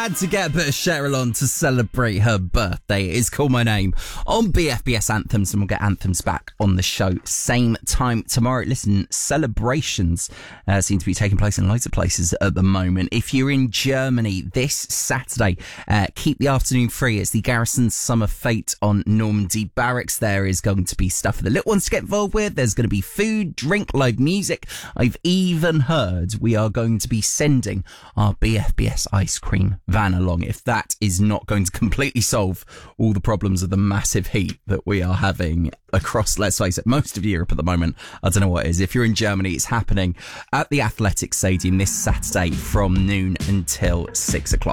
had to get a bit of Cheryl on to celebrate her birthday. It is Call My Name on BFBS Anthems, and we'll get Anthems back on the show same time tomorrow. Listen, celebrations seem to be taking place in loads of places at the moment. If you're in Germany this Saturday, keep the afternoon free. It's the Garrison Summer Fete on Normandy Barracks. There is going to be stuff for the little ones to get involved with. There's going to be food, drink, live music. I've even heard we are going to be sending our BFBS ice cream van along, if that is not going to completely solve all the problems of the massive heat that we are having across, let's face it, most of Europe at the moment. I don't know what it is. If you're in Germany, it's happening at the Athletic Stadium this Saturday from noon until 6 o'clock.